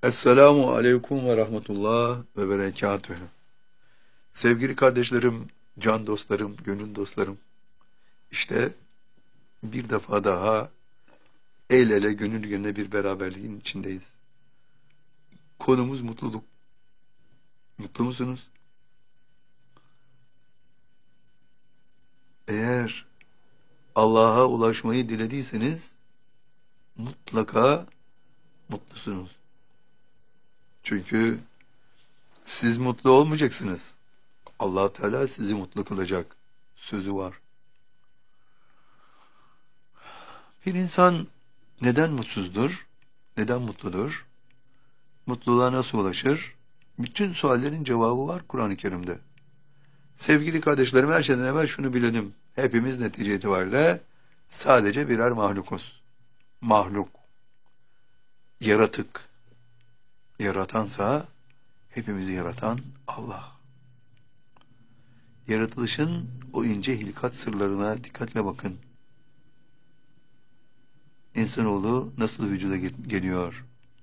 Esselamu Aleyküm ve Rahmetullah ve Berekatühü. Sevgili kardeşlerim, can dostlarım, gönül dostlarım, işte bir defa daha el ele gönül gönüle bir beraberliğin içindeyiz. Konumuz mutluluk. Mutlu musunuz? Eğer Allah'a ulaşmayı dilediyseniz mutlaka mutlusunuz. Çünkü siz mutlu olmayacaksınız. Allah Teala sizi mutlu kılacak sözü var. Bir insan neden mutsuzdur? Neden mutludur? Mutluluğa nasıl ulaşır? Bütün suallerin cevabı var Kur'an-ı Kerim'de. Sevgili kardeşlerim, her şeyden evvel şunu bilelim. Hepimiz netice itibariyle sadece birer mahlukuz. Mahluk. Yaratık. Yaratansa hepimizi yaratan Allah. Yaratılışın o ince hilkat sırlarına dikkatle bakın. İnsanoğlu nasıl vücuda geliyor?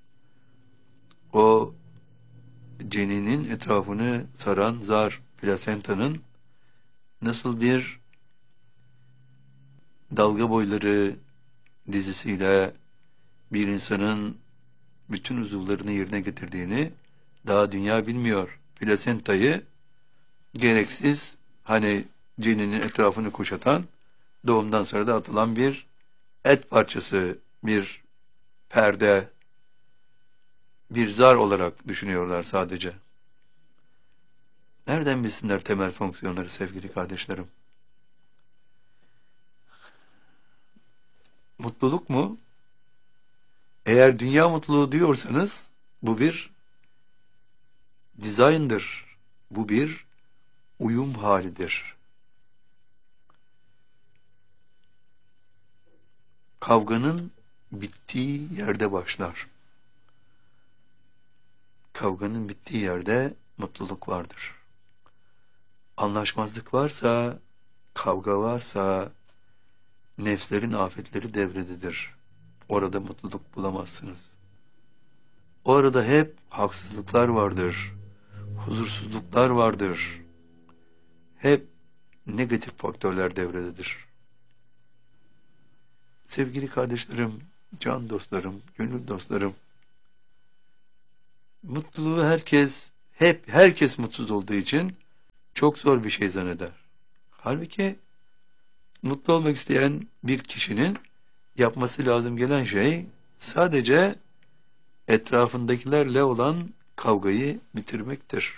O ceninin etrafını saran zar, plasentanın nasıl bir dalga boyları dizisiyle bir insanın bütün uzuvlarını yerine getirdiğini daha dünya bilmiyor. Plasentayı gereksiz, ceninin etrafını kuşatan, doğumdan sonra da atılan bir et parçası, bir perde, bir zar olarak düşünüyorlar sadece. Nereden bilsinler temel fonksiyonları sevgili kardeşlerim? Mutluluk mu? Eğer dünya mutluluğu diyorsanız bu bir dizayndır. Bu bir uyum halidir. Kavganın bittiği yerde başlar. Kavganın bittiği yerde mutluluk vardır. Anlaşmazlık varsa, kavga varsa, nefslerin afetleri devrededir. Orada mutluluk bulamazsınız. O arada hep haksızlıklar vardır, huzursuzluklar vardır. Hep negatif faktörler devrededir. Sevgili kardeşlerim, can dostlarım, gönül dostlarım, mutluluğu herkes mutsuz olduğu için çok zor bir şey zanneder. Halbuki mutlu olmak isteyen bir kişinin yapması lazım gelen şey sadece etrafındakilerle olan kavgayı bitirmektir.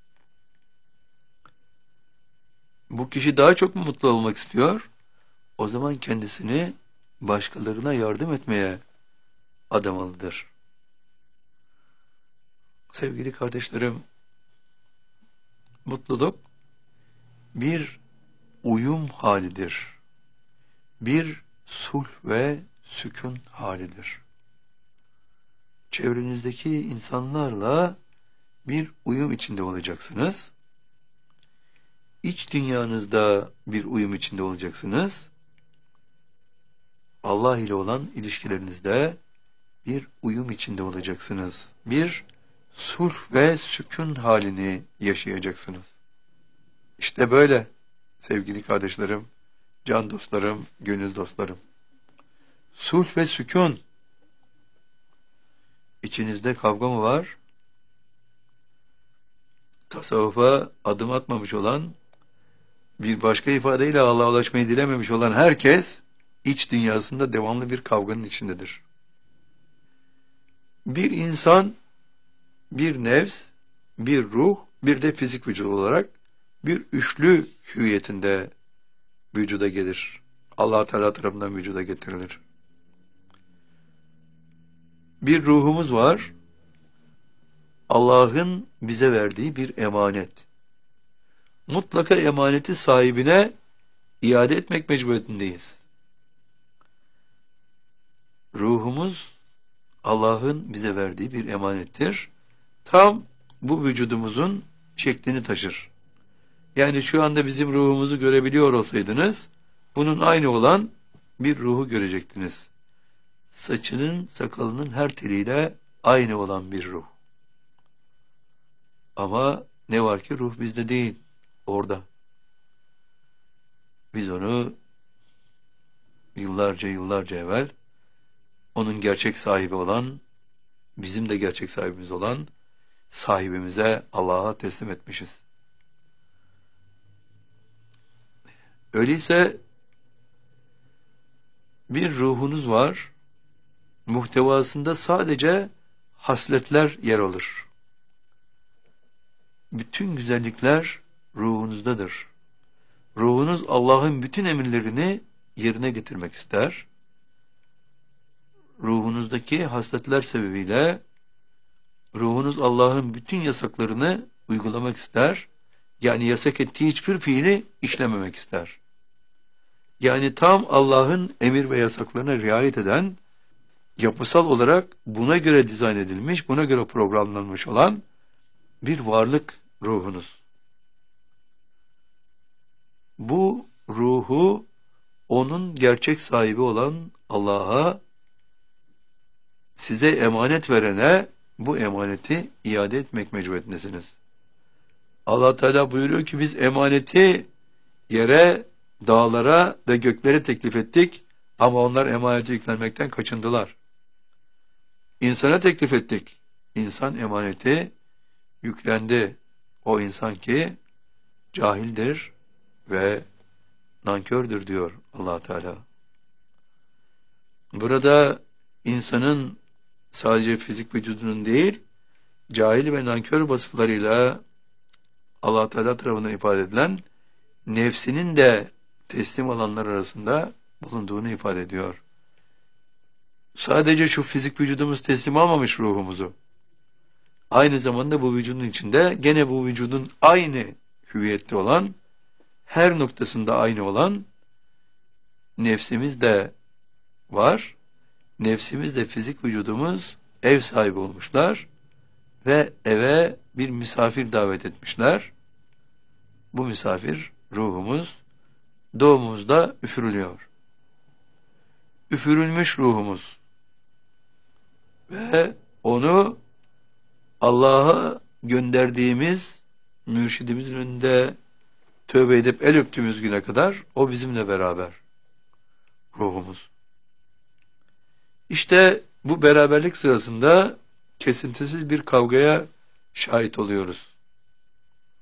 Bu kişi daha çok mu mutlu olmak istiyor? O zaman kendisini başkalarına yardım etmeye adamalıdır. Sevgili kardeşlerim, mutluluk bir uyum halidir. Bir sulh ve sükun halidir. Çevrenizdeki insanlarla bir uyum içinde olacaksınız. İç dünyanızda bir uyum içinde olacaksınız. Allah ile olan ilişkilerinizde bir uyum içinde olacaksınız. Bir sulh ve sükun halini yaşayacaksınız. İşte böyle sevgili kardeşlerim, can dostlarım, gönül dostlarım. Sulh ve sükun. İçinizde kavga mı var? Tasavvufa adım atmamış olan, bir başka ifadeyle Allah'a ulaşmayı dilememiş olan herkes iç dünyasında devamlı bir kavganın içindedir. Bir insan, bir nefs, bir ruh, bir de fizik vücut olarak bir üçlü hüviyetinde vücuda gelir. Allah Teala tarafından vücuda getirilir. Bir ruhumuz var. Allah'ın bize verdiği bir emanet. Mutlaka emaneti sahibine iade etmek mecburiyetindeyiz. Ruhumuz Allah'ın bize verdiği bir emanettir. Tam bu vücudumuzun şeklini taşır. Yani şu anda bizim ruhumuzu görebiliyor olsaydınız, bunun aynı olan bir ruhu görecektiniz. Saçının, sakalının her teliyle aynı olan bir ruh. Ama ne var ki ruh bizde değil, orada. Biz onu yıllarca evvel onun gerçek sahibi olan, bizim de gerçek sahibimiz olan sahibimize, Allah'a teslim etmişiz. Öyleyse bir ruhunuz var, muhtevasında sadece hasletler yer alır. Bütün güzellikler ruhunuzdadır. Ruhunuz Allah'ın bütün emirlerini yerine getirmek ister. Ruhunuzdaki hasletler sebebiyle ruhunuz Allah'ın bütün yasaklarını uygulamak ister. Yani yasak ettiği hiçbir fiili işlememek ister. Yani tam Allah'ın emir ve yasaklarına riayet eden, yapısal olarak buna göre dizayn edilmiş, buna göre programlanmış olan bir varlık ruhunuz. Bu ruhu onun gerçek sahibi olan Allah'a, size emanet verene bu emaneti iade etmek mecburiyetindesiniz. Allah Teala buyuruyor ki biz emaneti yere, dağlara ve göklere teklif ettik ama onlar emaneti yüklenmekten kaçındılar. İnsana teklif ettik. İnsan emaneti yüklendi. O insan ki cahildir ve nankördür diyor Allah Teala. Burada insanın sadece fizik vücudunun değil, cahil ve nankör vasıflarıyla Allah Teala tarafından ifade edilen nefsinin de teslim olanlar arasında bulunduğunu ifade ediyor. Sadece şu fizik vücudumuz teslim almamış ruhumuzu. Aynı zamanda bu vücudun içinde gene bu vücudun aynı hüviyette olan, her noktasında aynı olan nefsimiz de var. Nefsimiz de fizik vücudumuz ev sahibi olmuşlar ve eve bir misafir davet etmişler. Bu misafir ruhumuz doğumuzda üfürülüyor. Üfürülmüş ruhumuz ve onu Allah'a gönderdiğimiz mürşidimizin önünde tövbe edip el öptüğümüz güne kadar o bizimle beraber ruhumuz. İşte bu beraberlik sırasında kesintisiz bir kavgaya şahit oluyoruz.